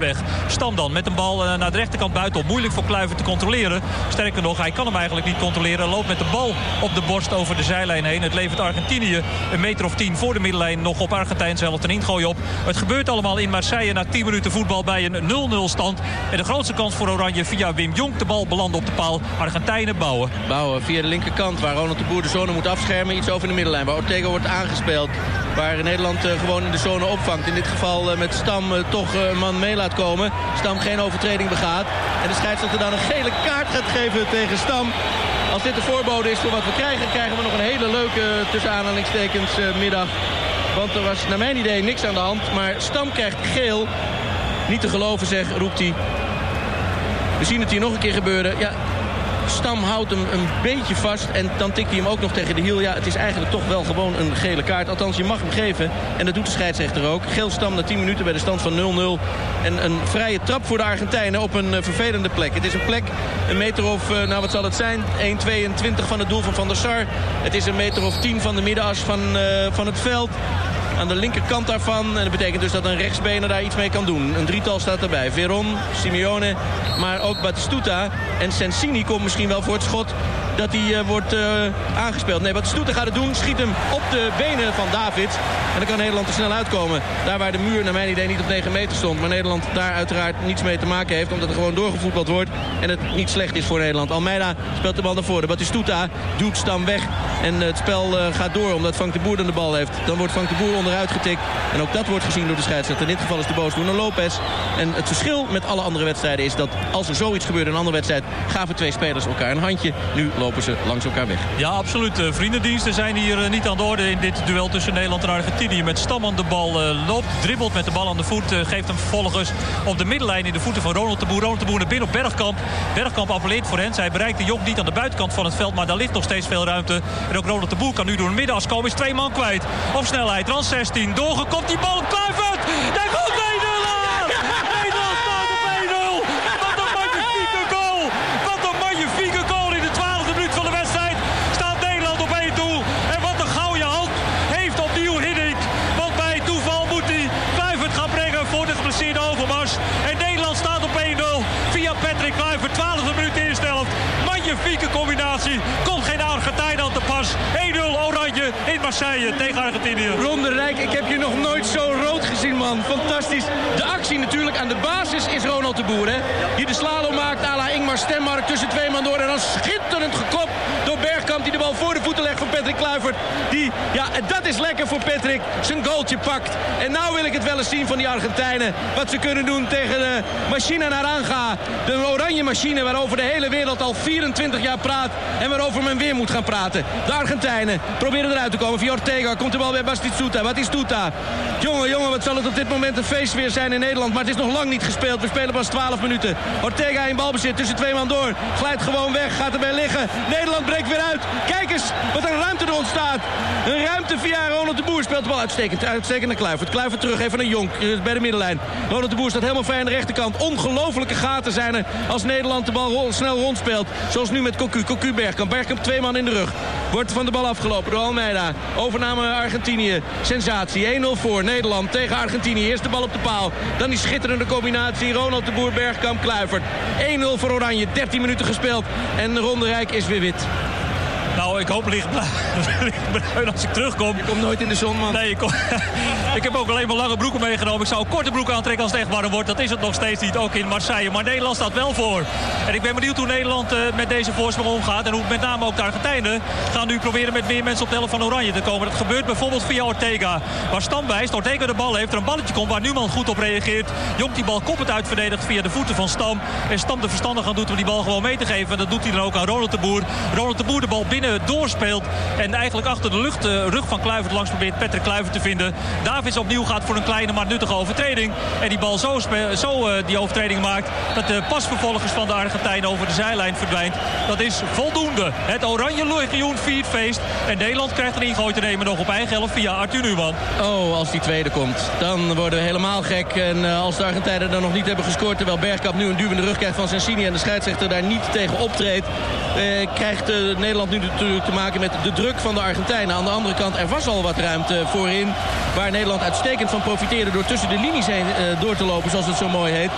weg. Stam dan met een bal naar de rechterkant buiten. Moeilijk voor Kluivert te controleren. Sterker nog, hij kan hem eigenlijk niet controleren. Loopt met de bal op de borst over de zijlijn heen. Het levert Argentinië een meter of 10 voor de middenlijn nog op Argentijn zelf een ingooi op. Het gebeurt allemaal in Marseille na 10 minuten voetbal bij een 0-0 stand. En de grootste kans voor Oranje via Wim Jonk. De bal belandt op de paal. Argentijnen bouwen. Bouwen via de linkerkant waar Ronald de Boer de zone moet afschermen. Iets over de middenlijn waar Ortega wordt aangespeeld. Waar Nederland gewoon in de zone opvangt. In dit geval met Stam toch een man mee laat komen. Stam geen overtreding begaat. En de scheidsrechter dan een gele kaart gaat geven tegen Stam. Als dit de voorbode is voor wat we krijgen, krijgen we nog een hele leuke tussen aanhalingstekens middag. Want er was naar mijn idee niks aan de hand. Maar Stam krijgt geel. Niet te geloven zeg, roept hij. We zien het hier nog een keer gebeuren. Ja, Stam houdt hem een beetje vast en dan tikt hij hem ook nog tegen de hiel. Ja, het is eigenlijk toch wel gewoon een gele kaart. Althans, je mag hem geven. En dat doet de scheidsrechter ook. Geel Stam na 10 minuten bij de stand van 0-0. En een vrije trap voor de Argentijnen op een vervelende plek. Het is een plek, een meter of, nou wat zal het zijn? 1,22 van het doel van Van der Sar. Het is een meter of 10 van de middenas van het veld. Aan de linkerkant daarvan. En dat betekent dus dat een rechtsbener daar iets mee kan doen. Een drietal staat erbij. Veron, Simeone, maar ook Batistuta. En Sensini komt misschien wel voor het schot dat hij wordt aangespeeld. Nee, Batistuta gaat het doen. Schiet hem op de benen van Davids. En dan kan Nederland er snel uitkomen. Daar waar de muur naar mijn idee niet op 9 meter stond. Maar Nederland daar uiteraard niets mee te maken heeft. Omdat er gewoon doorgevoetbald wordt. En het niet slecht is voor Nederland. Almeida speelt de bal naar voren. Batistuta duwt Stam weg. En het spel gaat door omdat Frank de Boer dan de bal heeft. Dan wordt Frank de Boer onderuit getikt. En ook dat wordt gezien door de scheidsrechter. In dit geval is de boosdoener Lopez. En het verschil met alle andere wedstrijden is dat als er zoiets gebeurt in een andere wedstrijd, gaven 2 spelers elkaar een handje. Nu lopen ze langs elkaar weg. Ja, absoluut. Vriendendiensten zijn hier niet aan de orde in dit duel tussen Nederland en Argentinië. Met Stam aan de bal loopt, dribbelt met de bal aan de voet. Geeft hem vervolgens op de middenlijn in de voeten van Ronald de Boer. Ronald de Boer naar binnen op Bergkamp. Bergkamp appelleert voor hen. Zij bereikt de Jonk niet aan de buitenkant van het veld. Maar daar ligt nog steeds veel ruimte. En ook Ronald de Boer kan nu door de middenas komen. Is 2 man kwijt. Op snelheid. Rand 16. Doorgekomt die bal op Kluivert. Daar komt 1-0 aan. Nederland staat op 1-0. Wat een magnifieke goal. Wat een magnifieke goal. In de 12e minuut van de wedstrijd staat Nederland op 1 doel. En wat een gouden hand heeft opnieuw Hiddink. Want bij toeval moet hij Kluivert gaan brengen voor de geblesseerde Overmars. En Nederland staat op 1-0 via Patrick Kluivert. 12e minuut eerste helft. Magnifieke combinatie. Komt geen Argentijn aan te pas. 1-0 Oranje in Marseille tegen Argentinië. Ron de Rijk, ik heb je nog nooit zo rood gezien, man. Fantastisch. De actie natuurlijk aan de basis is Ronald de Boer, hè. Die de slalom maakt à la Ingmar Stenmark tussen 2 man door. En dan schitterend gekopt door Bergkamp die de bal voor de voeten legt van Patrick Kluivert. Die, ja, dat is lekker voor Patrick. Zijn goaltje pakt. En nou wil ik het wel eens zien van die Argentijnen. Wat ze kunnen doen tegen de Machina Naranja. De oranje machine waarover de hele wereld al 24 jaar praat. En waarover men weer moet gaan praten. De Argentijnen proberen eruit te komen via Ortega. Komt de bal bij Batistuta. Jongen, wat zal het op dit moment een feest weer zijn in Nederland. Maar het is nog lang niet gespeeld. We spelen pas 12 minuten. Ortega in balbezit tussen 2 man door. Glijdt gewoon weg, gaat erbij liggen. Nederland breekt weer uit. Kijk eens wat een ruimte er ontstaat. Een ruimte via Ronald de Boer. Speelt de bal uitstekend naar Kluivert. Kluivert terug even naar Jonk bij de middenlijn. Ronald de Boer staat helemaal vrij aan de rechterkant. Ongelofelijke gaten zijn er als Nederland de bal snel rondspeelt. Zoals nu met Cocu Bergkamp. Bergkamp 2 man in de rug. Wordt van de bal afgelopen door Almeida. Overname Argentinië. Sensatie. 1-0 voor Nederland tegen Argentinië. Eerst de bal op de paal. Dan die schitterende combinatie. Ronald de Boer, Bergkamp, Kluivert. 1-0 voor Oranje. 13 minuten gespeeld. En Ron de Rijk is weer wit. Nou, ik hoop licht als ik terugkom. Je komt nooit in de zon, man. Nee, ik heb ook alleen maar lange broeken meegenomen. Ik zou een korte broek aantrekken als het echt warm wordt. Dat is het nog steeds niet, ook in Marseille. Maar Nederland staat wel voor. En ik ben benieuwd hoe Nederland met deze voorsprong omgaat. En hoe met name ook de Argentijnen gaan nu proberen met meer mensen op de helft van Oranje te komen. Dat gebeurt bijvoorbeeld via Ortega. Waar Stam wijst, Ortega de bal heeft, er een balletje komt waar Numan goed op reageert. Jonk die bal koppend uitverdedigt via de voeten van Stam. En Stam de verstandig aan doet om die bal gewoon mee te geven. En dat doet hij dan ook aan Ronald de Boer. Ronald de Boer de bal binnen doorspeelt. En eigenlijk achter de rug van Kluivert langs probeert Patrick Kluivert te vinden. Davids opnieuw gaat voor een kleine maar nuttige overtreding. En die bal zo die overtreding maakt dat de pasvervolgers van de Argentijnen over de zijlijn verdwijnt. Dat is voldoende. Het Oranje Legioen viert feest. En Nederland krijgt een ingooi te nemen nog op eigen helft via Arthur Numan. Oh, als die tweede komt, dan worden we helemaal gek. En als de Argentijnen dan nog niet hebben gescoord, terwijl Bergkamp nu een duw in de rug krijgt van Sensini en de scheidsrechter daar niet tegen optreedt, krijgt Nederland nu natuurlijk te maken met de druk van de Argentijnen. Aan de andere kant, er was al wat ruimte voorin, waar Nederland uitstekend van profiteerde door tussen de linies heen door te lopen, zoals het zo mooi heet.